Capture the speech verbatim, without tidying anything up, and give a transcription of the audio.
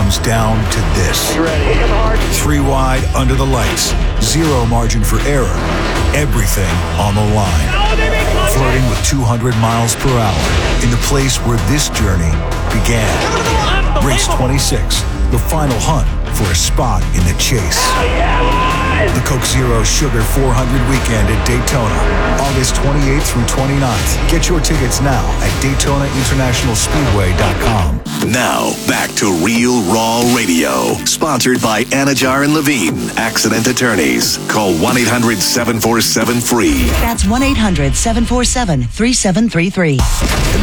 comes down to this. Three wide under the lights. Zero margin for error. Everything on the line. Flirting with two hundred miles per hour in the place where this journey began. Race twenty-six, the final hunt for a spot in the chase. The Coke Zero Sugar four hundred weekend at Daytona, August twenty-eighth through twenty-ninth. Get your tickets now at Daytona International Speedway dot com. Now, back to Real Raw Radio, sponsored by Anajar and Levine, Accident Attorneys. Call one eight hundred seven four seven free. That's one eight hundred seven four seven three seven three three.